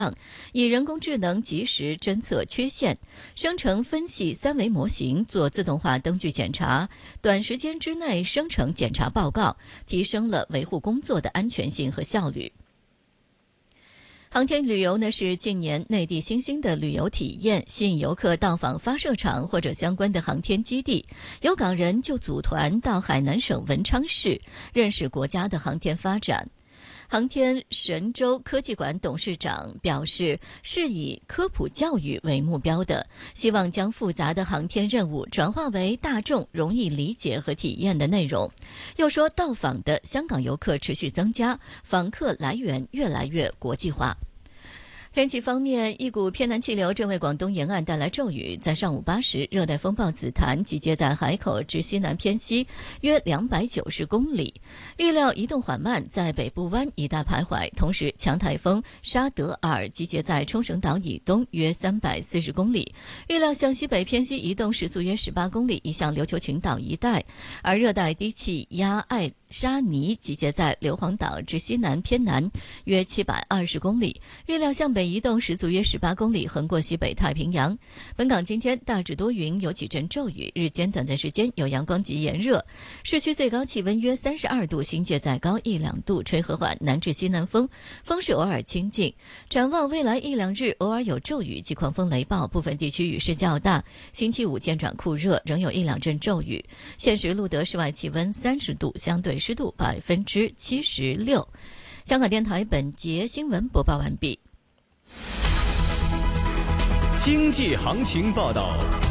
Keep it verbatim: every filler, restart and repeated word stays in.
以人工智能及时侦测缺陷，生成分析三维模型，做自动化灯具检查，短时间之内生成检查报告，提升了维护工作的安全性和效率。航天旅游呢是近年内地新兴的旅游体验，吸引游客到访发射场或者相关的航天基地。有港人就组团到海南省文昌市，认识国家的航天发展。航天神州科技馆董事长表示，是以科普教育为目标的，希望将复杂的航天任务转化为大众容易理解和体验的内容。又说，到访的香港游客持续增加，访客来源越来越国际化。天气方面，一股偏南气流正为广东沿岸带来骤雨。在上午八时，热带风暴紫檀集结在海口至西南偏西约两百九十公里，预料移动缓慢，在北部湾一带徘徊。同时，强台风沙德尔集结在冲绳岛以东约三百四十公里，预料向西北偏西移动，时速约十八公里，移向琉球群岛一带。而热带低气压艾沙尼集结在硫磺岛至西南偏南约七百二十公里，预料向北移动，时速约十八公里，横过西北太平洋。本港今天大致多云，有几阵骤雨，日间短暂时间有阳光及炎热，市区最高气温约三十二度，新界再高一两度，吹和缓南至西南风，风势偶尔清劲。展望未来一两日，偶尔有骤雨及狂风雷暴，部分地区雨势较大。星期五渐转酷热，仍有一两阵骤雨。现时录得室外气温三十度，相对湿度百分之七十六。香港电台本节新闻播报完毕。 经济行情报道。